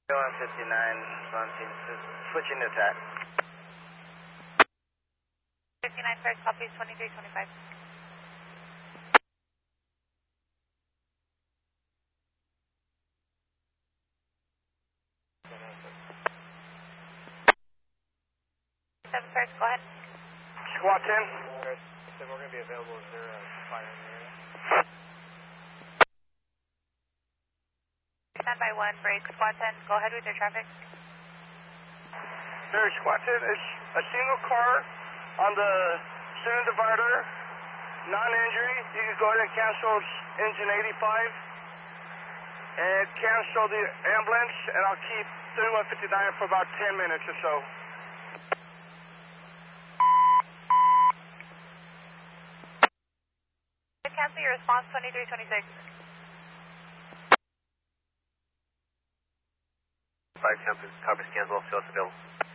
159, switching to attack. 59 first, copies 2325. Seven first, go ahead. Squad 10. We're going to be available. Is there a fire in the area? Stand by one, break. Squad 10, go ahead with your traffic. Sir, Squad 10 is a single car on the center divider, non-injury. You can go ahead and cancel engine 85 and cancel the ambulance, and I'll keep 3159 for about 10 minutes or so. Cancel your response 2326. 5 campus, copies cancel, show us available.